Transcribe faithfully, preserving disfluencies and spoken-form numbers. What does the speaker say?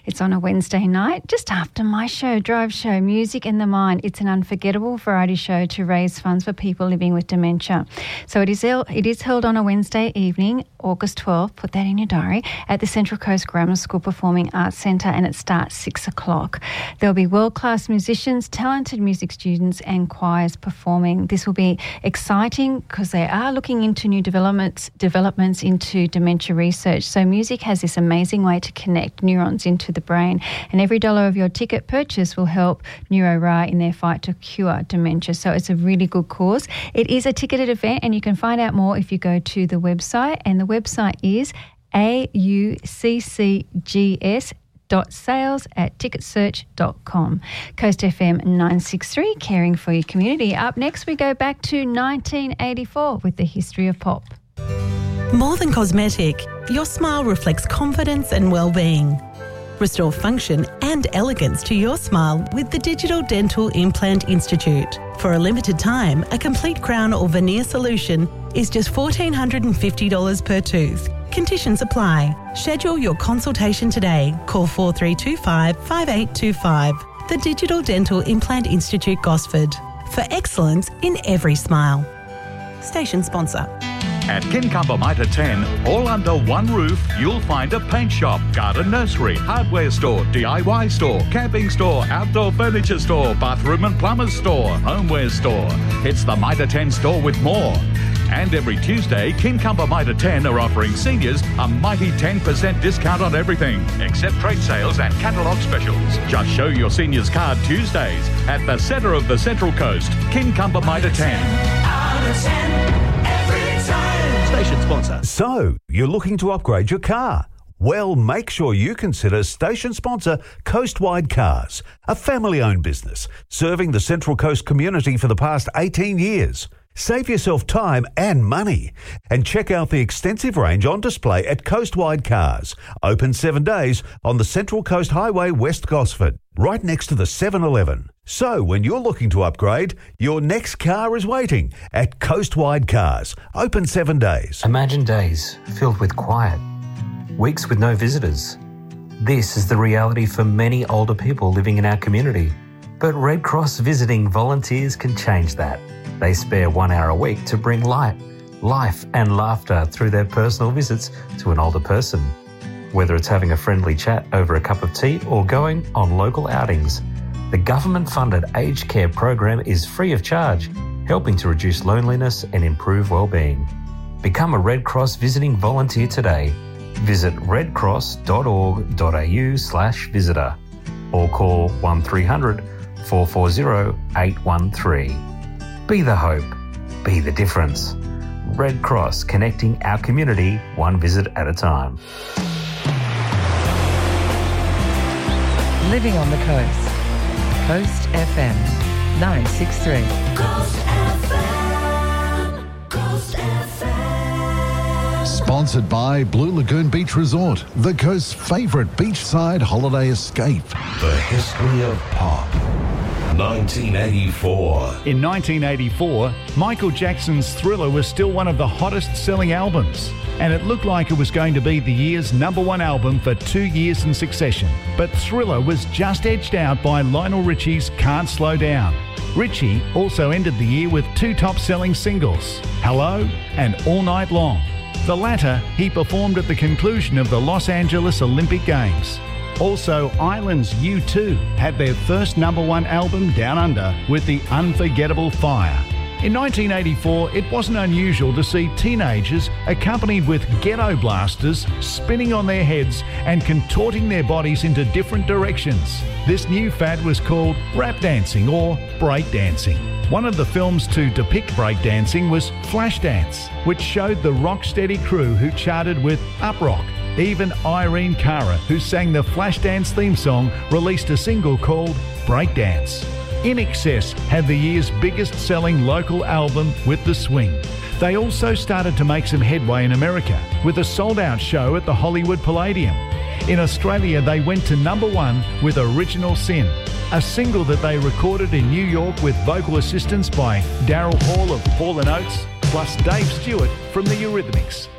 It's on a Wednesday night, just after my show, Drive Show, Music in the Mind. It's an unforgettable variety show to raise funds for people living with dementia. So it is it is held on a Wednesday evening, August twelfth, put that in your diary, at the Central Coast Grammar School Performing Arts Centre, and it starts six o'clock. There'll be world-class musicians, talented music students and choirs performing. This will be exciting because they are looking into new developments, developments into dementia research. So music has this amazing way to connect neurons into the brain, and every dollar of your ticket purchase will help NeuroRa in their fight to cure dementia. So it's a really good cause. It is a ticketed event, and you can find out more if you go to the website, and the website is A U C C G S dot sales at ticket search dot com. Coast F M nine sixty-three, caring for your community. Up next, we go back to nineteen eighty-four with the history of pop. More than cosmetic, your smile reflects confidence and well-being. Restore function and elegance to your smile with the Digital Dental Implant Institute. For a limited time, a complete crown or veneer solution is just one thousand four hundred fifty dollars per tooth. Conditions apply. Schedule your consultation today. Call four three two five, five eight two five. The Digital Dental Implant Institute, Gosford. For excellence in every smile. Station sponsor. At Kincumber Mitre ten, all under one roof, you'll find a paint shop, garden nursery, hardware store, D I Y store, camping store, outdoor furniture store, bathroom and plumber's store, homeware store. It's the Mitre ten store with more. And every Tuesday, Kincumber Mitre ten are offering seniors a mighty ten percent discount on everything, except trade sales and catalogue specials. Just show your seniors card Tuesdays at the centre of the Central Coast, Kincumber Mitre ten. Out of ten. Station sponsor. So, you're looking to upgrade your car? Well, make sure you consider station sponsor Coastwide Cars, a family-owned business serving the Central Coast community for the past eighteen years. Save yourself time and money and check out the extensive range on display at Coastwide Cars, open seven days on the Central Coast Highway, West Gosford, right next to the seven eleven. So when you're looking to upgrade, your next car is waiting at Coastwide Cars, open seven days. Imagine days filled with quiet, weeks with no visitors. This is the reality for many older people living in our community. But Red Cross visiting volunteers can change that. They spare one hour a week to bring light, life and laughter through their personal visits to an older person. Whether it's having a friendly chat over a cup of tea or going on local outings, the government-funded aged care program is free of charge, helping to reduce loneliness and improve well-being. Become a Red Cross visiting volunteer today. Visit redcross.org.au slash visitor or call one three hundred, four four zero, eight one three. Be the hope. Be the difference. Red Cross, connecting our community one visit at a time. Living on the coast. Coast F M nine sixty-three. Coast F M. Coast F M. Sponsored by Blue Lagoon Beach Resort, the coast's favourite beachside holiday escape. The history of pop. nineteen eighty-four. In nineteen eighty-four, Michael Jackson's Thriller was still one of the hottest selling albums, and it looked like it was going to be the year's number one album for two years in succession. But Thriller was just edged out by Lionel Richie's Can't Slow Down. Richie also ended the year with two top-selling singles, Hello and All Night Long. The latter he performed at the conclusion of the Los Angeles Olympic Games. Also, Ireland's U two had their first number one album Down Under with the unforgettable Fire. In nineteen eighty-four, it wasn't unusual to see teenagers accompanied with ghetto blasters spinning on their heads and contorting their bodies into different directions. This new fad was called rap dancing or break dancing. One of the films to depict breakdancing was Flashdance, which showed the Rocksteady crew who charted with Up Rock. Even Irene Cara, who sang the Flashdance theme song, released a single called Breakdance. I N X S had the year's biggest selling local album with The Swing. They also started to make some headway in America with a sold-out show at the Hollywood Palladium. In Australia, they went to number one with Original Sin, a single that they recorded in New York with vocal assistance by Daryl Hall of Paul and Oates, plus Dave Stewart from the Eurythmics.